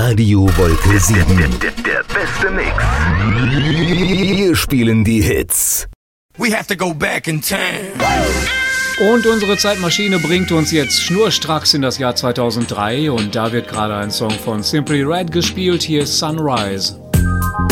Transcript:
Radio Wolke 7. Der beste Mix. Wir spielen die Hits. We have to go back in time. Und unsere Zeitmaschine bringt uns jetzt schnurstracks in das Jahr 2003 und da wird gerade ein Song von Simply Red gespielt. Hier ist Sunrise.